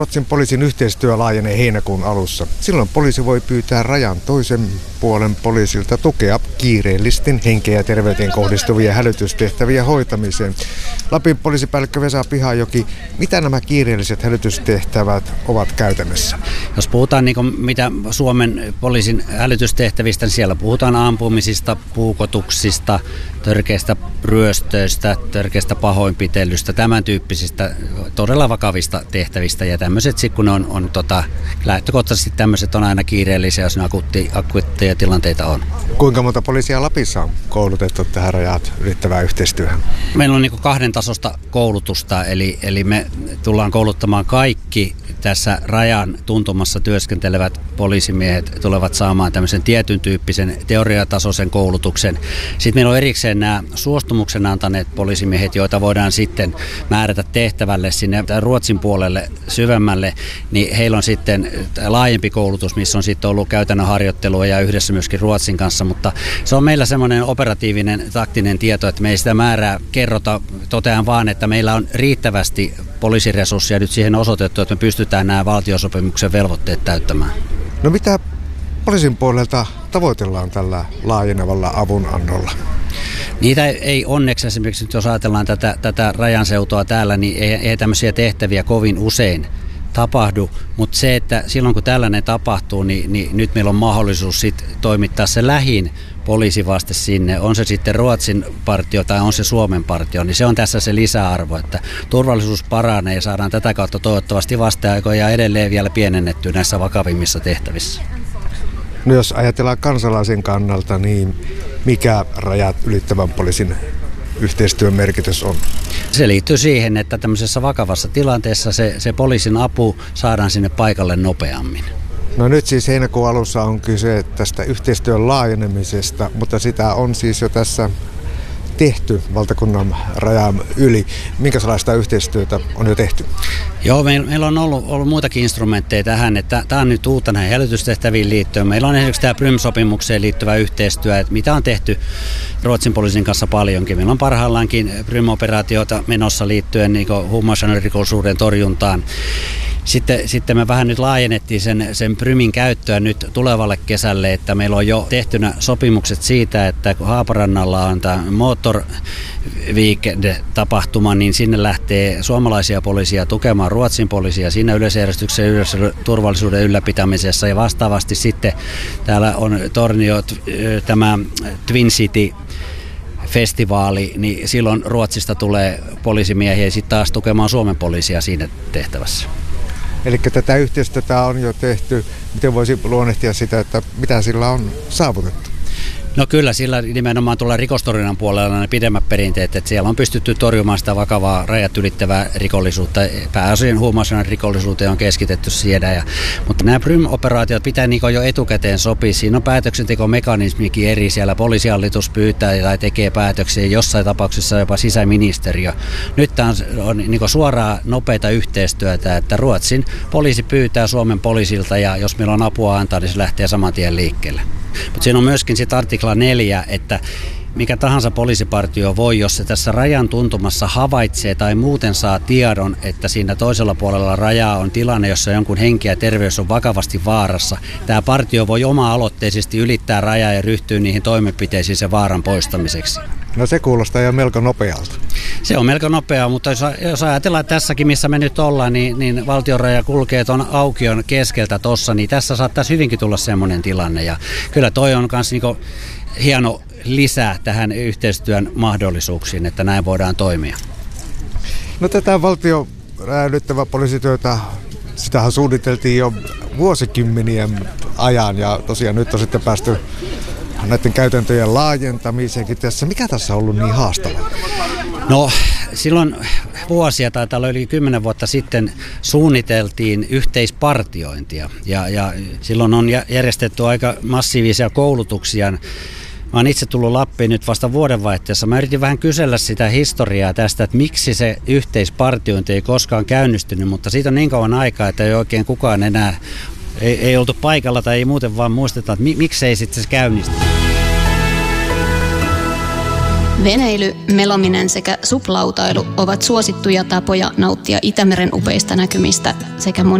Ruotsin poliisin yhteistyö laajenee heinäkuun alussa. Silloin poliisi voi pyytää rajan toisen puolen poliisilta tukea kiireellisten henkeen ja terveyteen kohdistuvia hälytystehtäviä hoitamiseen. Lapin poliisipäällikkö Vesa Pihajoki, mitä nämä kiireelliset hälytystehtävät ovat käytännössä? Jos puhutaan mitä Suomen poliisin hälytystehtävistä, niin siellä puhutaan ampumisista, puukotuksista, törkeistä ryöstöistä, törkeistä pahoinpitelystä, tämän tyyppisistä todella vakavista tehtävistä. Ja tämmöiset, kun ne on lähtökohtaisesti tämmöiset on aina kiireellisiä, jos ne akuutteja tilanteita on. Kuinka monta poliisia Lapissa on koulutettu tähän rajat ylittävään yhteistyöhön? Meillä on 2 tasosta koulutusta, eli me tullaan kouluttamaan kaikki tässä rajan tuntumassa työskentelevät poliisimiehet tulevat saamaan tämmöisen tietyn tyyppisen teoriatasoisen koulutuksen. Sitten meillä on erikseen nämä suostumuksen antaneet poliisimiehet, joita voidaan sitten määrätä tehtävälle sinne Ruotsin puolelle syvemmälle, niin heillä on sitten laajempi koulutus, missä on sitten ollut käytännön harjoittelua ja yhdessä myöskin Ruotsin kanssa, mutta se on meillä semmoinen operatiivinen taktinen tieto, että me ei sitä määrää kerrota, totean vaan, että meillä on riittävästi poliisiresursseja nyt siihen osoitettu, että me pystytään nämä valtiosopimuksen velvoitteet täyttämään. No mitä poliisin puolelta tavoitellaan tällä laajenevalla avunannolla? Niitä ei onneksi esimerkiksi, jos ajatellaan tätä rajanseutua täällä, niin ei tämmöisiä tehtäviä kovin usein tapahdu, mutta se, että silloin kun tällainen tapahtuu, niin nyt meillä on mahdollisuus sit toimittaa se lähin poliisivaste sinne, on se sitten Ruotsin partio tai on se Suomen partio, niin se on tässä se lisäarvo, että turvallisuus paranee ja saadaan tätä kautta toivottavasti vasteaikoja edelleen vielä pienennettyä näissä vakavimmissa tehtävissä. No jos ajatellaan kansalaisen kannalta, niin mikä rajat ylittävän poliisin yhteistyön merkitys on? Se liittyy siihen, että tämmöisessä vakavassa tilanteessa se poliisin apu saadaan sinne paikalle nopeammin. No nyt siis heinäkuun alussa on kyse tästä yhteistyön laajenemisesta, mutta sitä on siis jo tässä tehty valtakunnan rajan yli. Minkälaista yhteistyötä on jo tehty? Joo, meillä on ollut muitakin instrumentteja tähän, että tämä on nyt uutta näihin hälytystehtäviin liittyen. Meillä on esimerkiksi tämä Prym-sopimukseen liittyvä yhteistyö, että mitä on tehty Ruotsin poliisin kanssa paljonkin. Meillä on parhaillaankin Prym-operaatiota menossa liittyen huumausainerikollisuuden torjuntaan. Sitten me vähän nyt laajennettiin sen Prymin käyttöä nyt tulevalle kesälle, että meillä on jo tehtynä sopimukset siitä, että kun Haaparannalla on tämä Motor Weekend-tapahtuma, niin sinne lähtee suomalaisia poliisia tukemaan Ruotsin poliisia siinä yleisjärjestyksen ja turvallisuuden ylläpitämisessä. Ja vastaavasti sitten täällä on Tornio, tämä Twin City festivaali, niin silloin Ruotsista tulee poliisimiehiä ja sitten taas tukemaan Suomen poliisia siinä tehtävässä. Eli tätä yhteistyötä on jo tehty. Miten voisi luonnehtia sitä, että mitä sillä on saavutettu? No kyllä, sillä nimenomaan tuolla rikostorjunnan puolella ne pidemmät perinteet, että siellä on pystytty torjumaan sitä vakavaa rajat ylittävää rikollisuutta. Pääosin huumausainerikollisuuteen on keskitetty siellä. Mutta nämä Prym-operaatiot pitää jo etukäteen sopia. Siinä on päätöksentekomekanismikin eri. Siellä poliisihallitus pyytää tai tekee päätöksiä, jossain tapauksessa jopa sisäministeriö. Nyt tämä on suoraa nopeata yhteistyötä, että Ruotsin poliisi pyytää Suomen poliisilta ja jos meillä on apua antaa, niin se lähtee saman tien liikkeelle. Mutta siinä on myöskin sitten artikla 4, että mikä tahansa poliisipartio voi, jos se tässä rajan tuntumassa havaitsee tai muuten saa tiedon, että siinä toisella puolella rajaa on tilanne, jossa jonkun henki ja terveys on vakavasti vaarassa. Tämä partio voi oma-aloitteisesti ylittää rajaa ja ryhtyä niihin toimenpiteisiin sen vaaran poistamiseksi. No se kuulostaa jo melko nopealta. Se on melko nopeaa, mutta jos ajatellaan tässäkin, missä me nyt ollaan, niin valtionraja kulkee tuon aukion keskeltä tuossa, niin tässä saattaisi hyvinkin tulla semmoinen tilanne. Ja kyllä toi on myös hieno lisää tähän yhteistyön mahdollisuuksiin, että näin voidaan toimia. No tätä valtion ylittävää poliisityötä, sitähän suunniteltiin jo vuosikymmenien ajan ja tosiaan nyt on sitten päästy näiden käytäntöjen laajentamiseenkin tässä. Mikä tässä on ollut niin haastavaa? No silloin vuosia, taitaa olla yli 10 vuotta sitten, suunniteltiin yhteispartiointia ja silloin on järjestetty aika massiivisia koulutuksia. Mä oon itse tullut Lappiin nyt vasta vuodenvaihteessa. Mä yritin vähän kysellä sitä historiaa tästä, että miksi se yhteispartiointi ei koskaan käynnistynyt, mutta siitä on niin kauan aikaa, että ei oikein kukaan enää ei oltu paikalla tai ei muuten vaan muisteta, että miksei sitten se käynnisty. Veneily, melominen sekä suplautailu ovat suosittuja tapoja nauttia Itämeren upeista näkymistä sekä